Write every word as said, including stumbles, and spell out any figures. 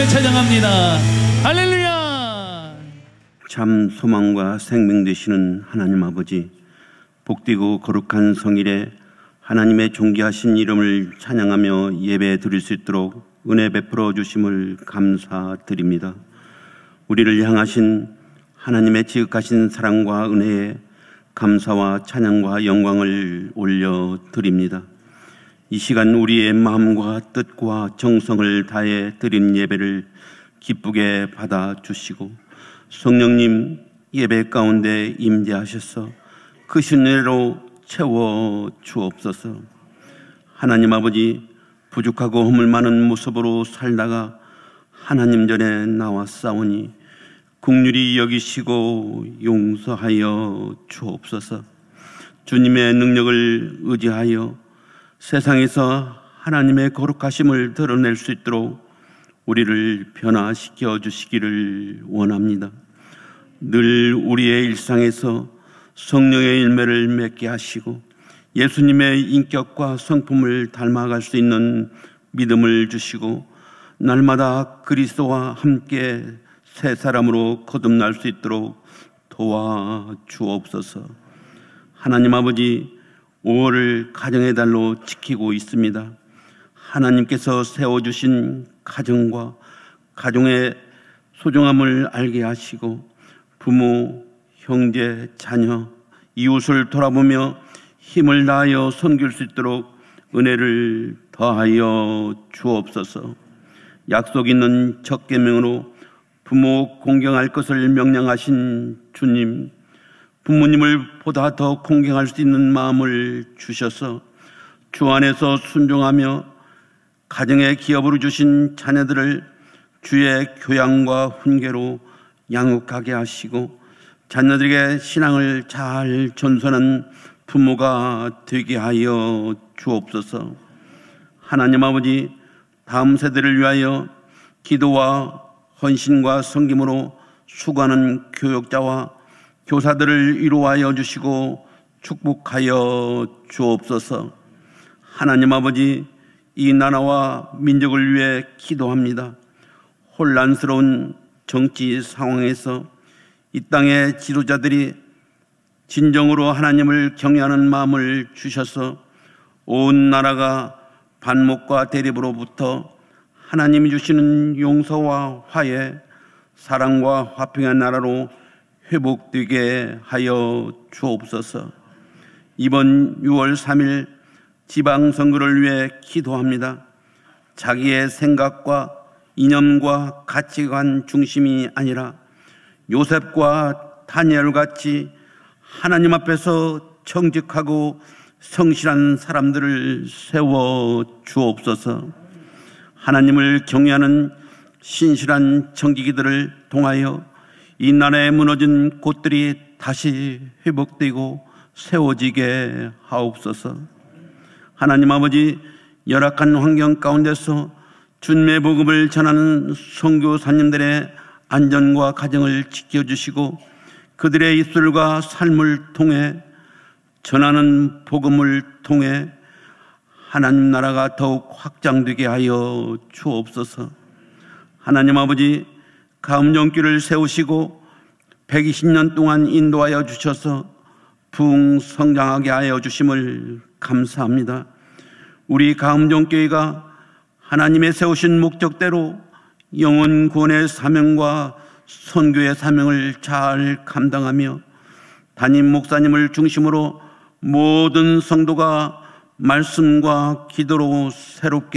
주님을 찬양합니다. 할렐루야. 참 소망과 생명 되시는 하나님 아버지, 복되고 거룩한 성일에 하나님의 존귀하신 이름을 찬양하며 예배 드릴 수 있도록 은혜 베풀어 주심을 감사드립니다. 우리를 향하신 하나님의 지극하신 사랑과 은혜에 감사와 찬양과 영광을 올려드립니다. 이 시간 우리의 마음과 뜻과 정성을 다해 드린 예배를 기쁘게 받아주시고 성령님 예배 가운데 임재하셔서 그 신뢰로 채워 주옵소서. 하나님 아버지, 부족하고 허물 많은 모습으로 살다가 하나님 전에 나왔사오니 긍휼히 여기시고 용서하여 주옵소서. 주님의 능력을 의지하여 세상에서 하나님의 거룩하심을 드러낼 수 있도록 우리를 변화시켜 주시기를 원합니다. 늘 우리의 일상에서 성령의 열매를 맺게 하시고 예수님의 인격과 성품을 닮아갈 수 있는 믿음을 주시고 날마다 그리스도와 함께 새 사람으로 거듭날 수 있도록 도와주옵소서. 하나님 아버지, 오월을 가정의 달로 지키고 있습니다. 하나님께서 세워주신 가정과 가정의 소중함을 알게 하시고 부모, 형제, 자녀, 이웃을 돌아보며 힘을 다하여 섬길 수 있도록 은혜를 더하여 주옵소서. 약속 있는 첫 계명으로 부모 공경할 것을 명령하신 주님, 부모님을 보다 더 공경할 수 있는 마음을 주셔서 주 안에서 순종하며 가정의 기업으로 주신 자녀들을 주의 교양과 훈계로 양육하게 하시고 자녀들에게 신앙을 잘 전수하는 부모가 되게 하여 주옵소서. 하나님 아버지, 다음 세대를 위하여 기도와 헌신과 섬김으로 수고하는 교육자와 교사들을 위로하여 주시고 축복하여 주옵소서. 하나님 아버지, 이 나라와 민족을 위해 기도합니다. 혼란스러운 정치 상황에서 이 땅의 지도자들이 진정으로 하나님을 경외하는 마음을 주셔서 온 나라가 반목과 대립으로부터 하나님이 주시는 용서와 화해, 사랑과 화평의 나라로 회복되게 하여 주옵소서. 이번 유월 삼일 지방선거를 위해 기도합니다. 자기의 생각과 이념과 가치관 중심이 아니라 요셉과 다니엘같이 하나님 앞에서 정직하고 성실한 사람들을 세워 주옵소서. 하나님을 경외하는 신실한 정직이들을 통하여 이 나라에 무너진 곳들이 다시 회복되고 세워지게 하옵소서. 하나님 아버지, 열악한 환경 가운데서 주님의 복음을 전하는 선교사님들의 안전과 가정을 지켜주시고 그들의 입술과 삶을 통해 전하는 복음을 통해 하나님 나라가 더욱 확장되게 하여 주옵소서. 하나님 아버지, 가음정교를 세우시고 백이십 년 동안 인도하여 주셔서 부흥성장하게 하여 주심을 감사합니다. 우리 가음정교회가 하나님의 세우신 목적대로 영혼 구원의 사명과 선교의 사명을 잘 감당하며 담임 목사님을 중심으로 모든 성도가 말씀과 기도로 새롭게